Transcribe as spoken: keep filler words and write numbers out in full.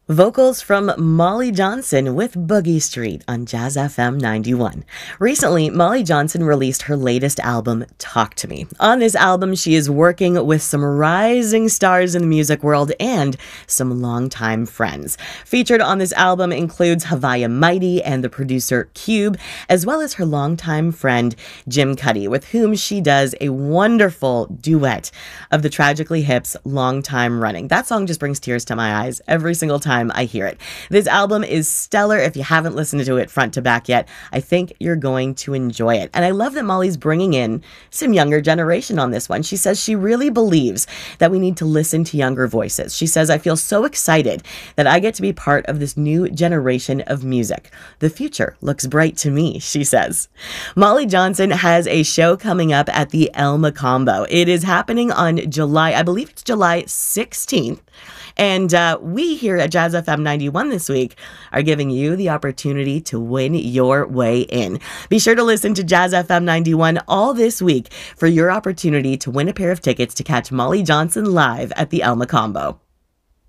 Vocals from Molly Johnson with Boogie Street on Jazz F M ninety-one. Recently, Molly Johnson released her latest album, Talk to Me. On this album, she is working with some rising stars in the music world and some longtime friends. Featured on this album includes Haviah Mighty and the producer Cube, as well as her longtime friend Jim Cuddy, with whom she does a wonderful duet of the Tragically Hip's Long Time Running. That song just brings tears to my eyes every single time I hear it. This album is stellar. If you haven't listened to it front to back yet, I think you're going to enjoy it. And I love that Molly's bringing in some younger generation on this one. She says she really believes that we need to listen to younger voices. She says, "I feel so excited that I get to be part of this new generation of music. The future looks bright to me," she says. Molly Johnson has a show coming up at the El Mocambo. It is happening on July, I believe it's July sixteenth. And uh, we here at Jazz F M ninety-one this week are giving you the opportunity to win your way in. Be sure to listen to Jazz F M ninety-one all this week for your opportunity to win a pair of tickets to catch Molly Johnson live at the El Mocambo.